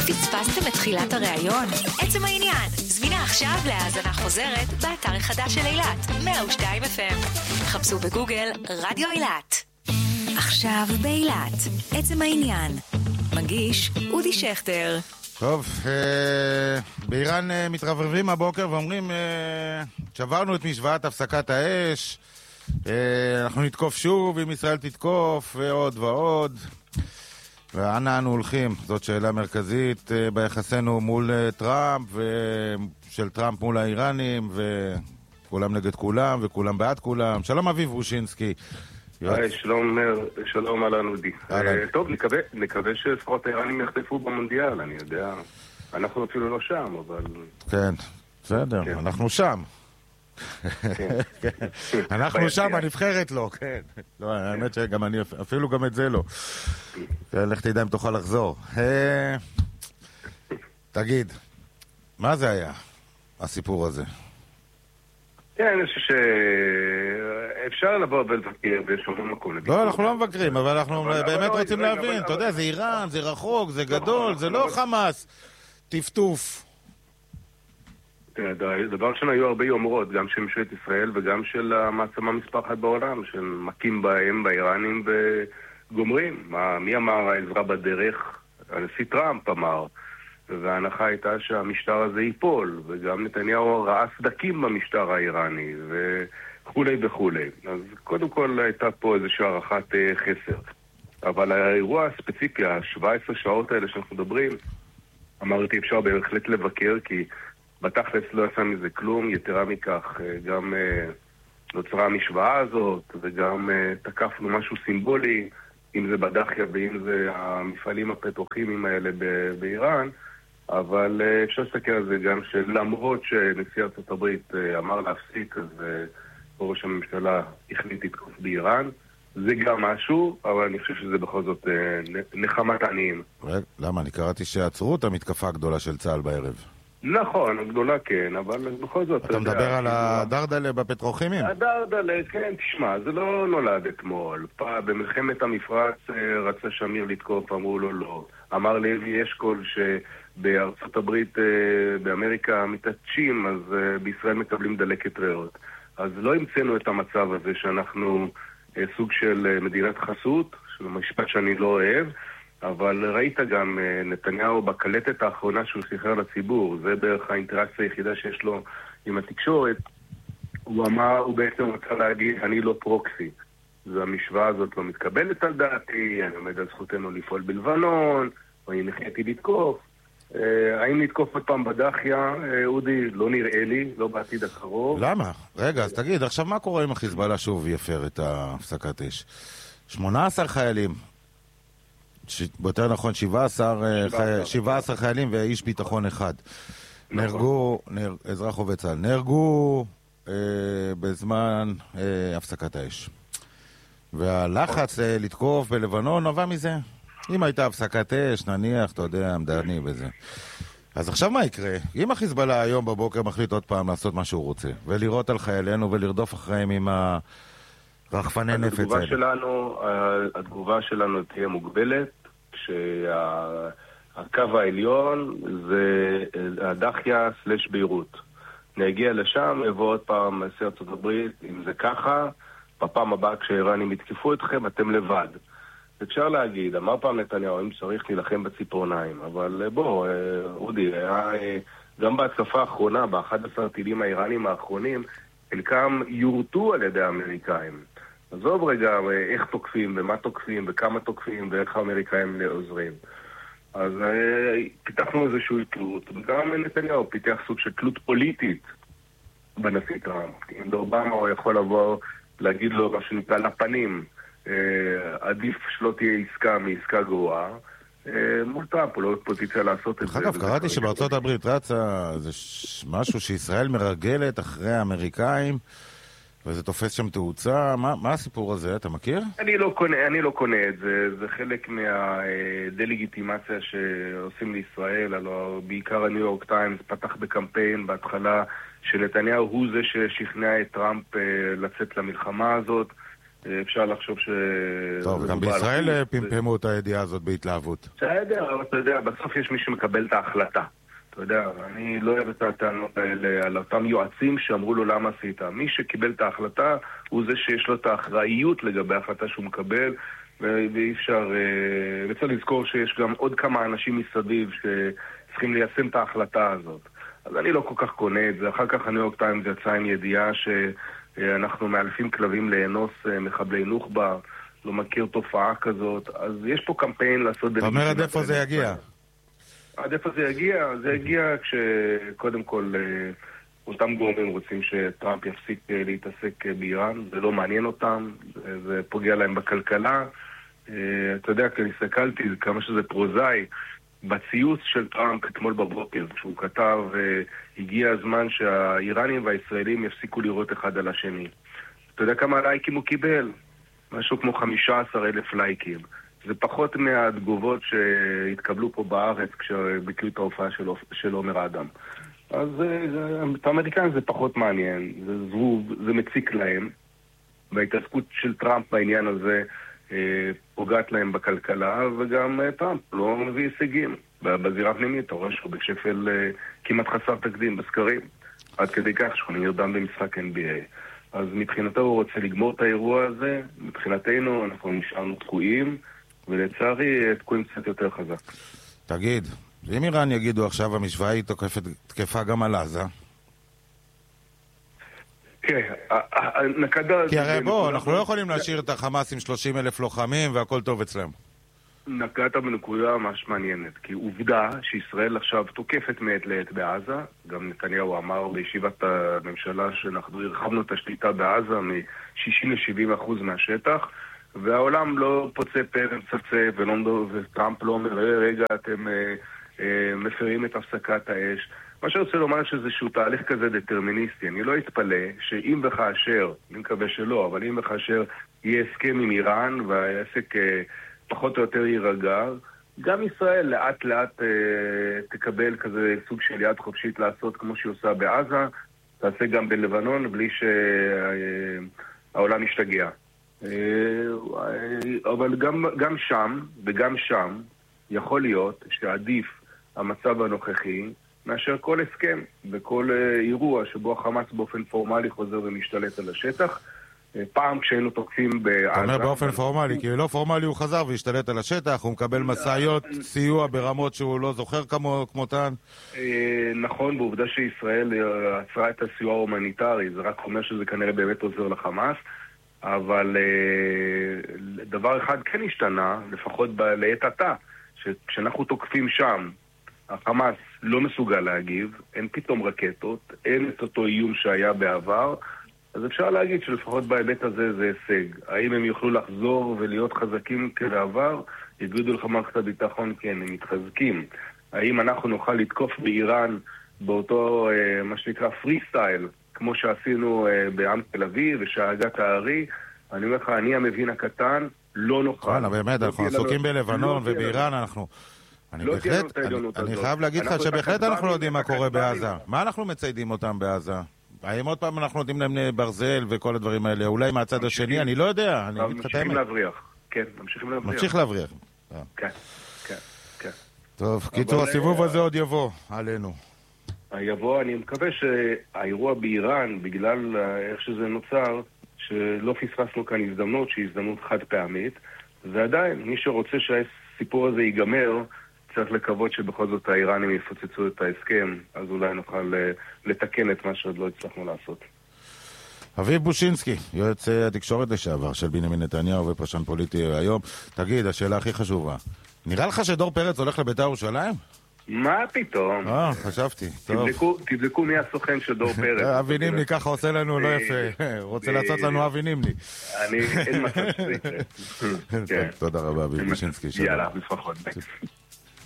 פספסתם את תחילת הראיון? עצם העניין, זמינה עכשיו להאזנה חוזרת באתר החדש של אילת, 102 FM. חפשו בגוגל רדיו אילת. עכשיו באילת, עצם העניין. מגיש אודי שכטר. טוב, באיראן מתרברבים הבוקר ואומרים שברנו את משוואת הפסקת האש, אנחנו נתקוף שוב אם ישראל תתקוף ועוד ועוד. ואנה אנו הולכים? זאת שאלה מרכזית ביחסנו מול טראמפ ושל טראמפ מול האיראנים, וכולם נגד כולם וכולם בעד כולם. שלום אביב רושינסקי. שלום אהלן אודי. טוב, נקווה שספורט האיראנים יחטפו במונדיאל, אני יודע. אנחנו אפילו לא שם, אבל... כן, בסדר, אנחנו שם. אנחנו שם, הנבחרת לא, כן. לא, האמת שגם אני, אפילו גם את זה לא. לך תדע אם תוכל לחזור. תגיד, מה זה היה, הסיפור הזה? כן, אני חושב שאפשר לבוא ולבקר בשום מקום. לא, אנחנו לא מבקרים, אבל אנחנו באמת רוצים להבין. אתה יודע, זה איראן, זה רחוק, זה גדול, זה לא חמאס. טפטוף. דבר ראשון, היו הרבה יומרות, גם של ממשלת ישראל וגם של המעצמה מספר אחת בעולם, שמכים בהם, באיראנים וגומרים. מי אמר העזרה בדרך? הנשיא טראמפ אמר. וההנחה הייתה שהמשטר הזה ייפול, וגם נתניהו ראה סדקים במשטר האיראני, וכולי וכולי. אז קודם כל הייתה פה איזושהי הערכת חסר. אבל האירוע הספציפי, ה-17 שעות האלה שאנחנו מדברים, אמרתי אפשר בהחלט לבקר, כי בתכלס לא יצא מזה כלום. יתרה מכך, גם נוצרה המשוואה הזאת, וגם תקפנו משהו סימבולי, אם זה בדחיה ואם זה המפעלים הפטרוכימיים האלה באיראן. אבל אפשר להסתכל על זה גם שלמרות שנשיא ארצות הברית אמר להפסיק, אז ראש הממשלה החליט לתקוף באיראן. זה גם משהו, אבל אני חושב שזה בכל זאת נחמת עניים. למה? אני קראתי שעצרו את המתקפה הגדולה של צה"ל בערב. נכון, הגדולה כן, אבל בכל זאת... אתה מדבר על הדרדלה בפטרוכימים? הדרדלה, כן, תשמע, זה לא נולד אתמול. במלחמת המפרץ רצה שמיר לתקוף, אמרו לו לא. אמר לוי אשכול שבארצות הברית, באמריקה מתעטשים, אז בישראל מקבלים דלקת ריאות. אז לא המצאנו את המצב הזה שאנחנו סוג של מדינת חסות, שזה משפט שאני לא אוהב, אבל ראית גם נתניהו בקלטת האחרונה שהוא שיחרר לציבור, זה בערך האינטראקציה היחידה שיש לו עם התקשורת. הוא בעצם רצה להגיד, אני לא פרוקסי. זו המשוואה הזאת לא מתקבלת על דעתי, אני עומד על זכותנו לפעול בלבנון, או אני נחייתי לתקוף. האם נתקוף עוד פעם בדחיה, אודי? לא נראה לי, לא בעתיד הקרוב. למה? רגע, אז תגיד, עכשיו מה קורה אם החיזבאללה שוב יפר את הפסקת אש? 18 חיילים. ביותר נכון 17 חיילים ואיש ביטחון אחד נהרגו, אזרח עובד צה"ל נהרגו בזמן הפסקת האש, והלחץ לתקוף בלבנון נובע מזה. אם הייתה הפסקת אש נניח, אתה יודע, מדעני בזה. אז עכשיו מה יקרה? אם החיזבאללה היום בבוקר מחליט עוד פעם לעשות מה שהוא רוצה ולירות על חיילינו ולרדוף אחריהם עם הרחפני נפץ האלה, התגובה שלנו תהיה מוגבלת. שהקו העליון זה הדחיה סלש ביירות. נגיע לשם, יבוא עוד פעם נשיא ארצות הברית, אם זה ככה, בפעם הבאה כשהאיראנים יתקפו אתכם, אתם לבד. אפשר להגיד, אמר פעם נתניהו, אם צריך להילחם בציפורניים, אבל בוא, אודי, גם בהתקפה האחרונה, ב-11 טילים האיראנים האחרונים, חלקם יורטו על ידי האמריקאים. עזוב רגע איך תוקפים ומה תוקפים וכמה תוקפים ואיך האמריקאים עוזרים. אז פיתחנו איזשהו תלות, וגם נתניהו פיתח סוג של תלות פוליטית בנשיא טראמפ. אם אובמה הוא יכול לבוא להגיד לו מה שנקרא לפנים, עדיף שלא תהיה עסקה מעסקה גרועה, מול טראמפ הוא לא פוזיציה לעשות את זה. אגב, קראתי שבארצות הברית רצה זה משהו שישראל מרגלת אחרי האמריקאים, וזה תופס שם תאוצה. מה הסיפור הזה? אתה מכיר? אני לא קונה את זה. זה חלק מהדלגיטימציה שעושים לישראל. הלוא בעיקר הניו יורק טיימס פתח בקמפיין בהתחלה שנתניהו הוא זה ששכנע את טראמפ לצאת למלחמה הזאת. אפשר לחשוב ש... טוב, גם בישראל פמפמו את הידיעה הזאת בהתלהבות. בסדר, אבל אתה יודע, בסוף יש מי שמקבל את ההחלטה. אתה יודע, אני לא אוהב את הטענות האלה על אותם יועצים שאמרו לו למה עשית. מי שקיבל את ההחלטה הוא זה שיש לו את האחראיות לגבי ההחלטה שהוא מקבל, ואי אפשר... וצריך לזכור שיש גם עוד כמה אנשים מסביב שצריכים ליישם את ההחלטה הזאת. אז אני לא כל כך קונה את זה. אחר כך הניו יורק טיימס יצא עם ידיעה שאנחנו מאלפים כלבים לאנוס מחבלי נוח'בה, לא מכיר תופעה כזאת. אז יש פה קמפיין לעשות... זאת אומרת, איפה זה יגיע? עד איפה זה יגיע? זה יגיע כשקודם כל אותם גורמים רוצים שטראמפ יפסיק להתעסק באיראן, זה לא מעניין אותם, זה פוגע להם בכלכלה. אתה יודע, כי הסתכלתי כמה שזה פרוזאי, בציוץ של טראמפ אתמול בבוקר, כשהוא כתב, הגיע הזמן שהאיראנים והישראלים יפסיקו לראות אחד על השני. אתה יודע כמה לייקים הוא קיבל? משהו כמו 15,000 לייקים. זה פחות מהתגובות שהתקבלו פה בארץ כשביקרו את ההופעה של עומר אדם. אז את האמריקאים זה פחות מעניין, זה זבוב, זה מציק להם, וההתעסקות של טראמפ בעניין הזה פוגעת להם בכלכלה, וגם טראמפ לא מביא הישגים. בזירה הפנימית, אתה רואה שהוא בשפל כמעט חסר תקדים בסקרים, עד כדי כך שהוא נרדם במשחק NBA. אז מבחינתו הוא רוצה לגמור את האירוע הזה, מבחינתנו אנחנו נשארנו תקועים, ולצערי תקועים קצת יותר חזק. תגיד, אם איראן יגידו עכשיו המשוואה היא תקפה גם על עזה? כן, נקדה... כי הרי בוא, אנחנו לא יכולים להשאיר את החמאס עם 30,000 לוחמים והכל טוב אצלם. נקדת בנקודה ממש מעניינת, כי עובדה שישראל עכשיו תוקפת מעת לעת בעזה, גם נתניהו אמר בישיבת הממשלה שאנחנו הרחבנו את השליטה בעזה מ-60 ל-70% מהשטח, והעולם לא פוצה פה ומצפצה, וטראמפ לא אומר, רגע, אתם מפרים את הפסקת האש. מה שאני רוצה לומר שאיזשהו תהליך כזה דטרמיניסטי. אני לא אתפלא שאם וכאשר, אני מקווה שלא, אבל אם וכאשר יהיה הסכם עם איראן והעסק פחות או יותר יירגע, גם ישראל לאט לאט תקבל כזה סוג של יד חופשית לעשות כמו שהיא עושה בעזה, תעשה גם בלבנון בלי שהעולם ישתגע. אבל גם שם וגם שם יכול להיות שעדיף המצב הנוכחי מאשר כל הסכם וכל אירוע שבו החמאס באופן פורמלי חוזר ומשתלט על השטח. פעם כשהיינו תוקפים בעזה... אתה אומר באופן פורמלי, כי לא פורמלי הוא חזר והשתלט על השטח, הוא מקבל מסעיות סיוע ברמות שהוא לא זוכר כמותן. נכון, בעובדה שישראל עצרה את הסיוע ההומניטרי, זה רק אומר שזה כנראה באמת עוזר לחמאס, אבל דבר אחד כן השתנה, לפחות לעת עתה, שכשאנחנו תוקפים שם, החמאס לא מסוגל להגיב, אין פתאום רקטות, אין את אותו איום שהיה בעבר, אז אפשר להגיד שלפחות בהיבט הזה זה הישג. האם הם יוכלו לחזור ולהיות חזקים כבעבר? יגידו לך מערכת הביטחון, כן, הם מתחזקים. האם אנחנו נוכל לתקוף באיראן באותו, מה שנקרא, פרי סטייל, כמו שעשינו בעם תל אביב ושהגת הארי? אני אומר לך, אני המבין הקטן, לא נוכל. באמת, אנחנו עסוקים בלבנון ובאיראן, אנחנו... אני חייב להגיד לך שבהחלט אנחנו לא יודעים מה קורה בעזה. מה אנחנו מציידים אותם בעזה? האם עוד פעם אנחנו נותנים להם ברזל וכל הדברים האלה? אולי מהצד השני? אני לא יודע. ממשיכים להבריח. כן, ממשיכים להבריח. ממשיך להבריח. כן, כן, כן. טוב, קיצור, הסיבוב הזה עוד יבוא עלינו. יבוא, אני מקווה שהאירוע באיראן, בגלל איך שזה נוצר, שלא פספסנו כאן הזדמנות, שהיא הזדמנות חד פעמית, ועדיין, מי שרוצה שהסיפור הזה ייגמר, צריך לקוות שבכל זאת האיראנים יפוצצו את ההסכם, אז אולי נוכל לתקן את מה שעוד לא הצלחנו לעשות. אביב בושינסקי, יועץ התקשורת לשעבר של בנימין נתניהו ופרשן פוליטי היום. תגיד, השאלה הכי חשובה, נראה לך שדור פרץ הולך לבית"ר ירושלים? מה פתאום? חשבתי. תבדקו מי הסוכן של דור פרץ. אבי נימני ככה עושה לנו לא יפה. רוצה לעשות לנו אבי נימני. אין מצב שזה יקרה. תודה רבה, אביב בושינסקי. יאללה, לפחות.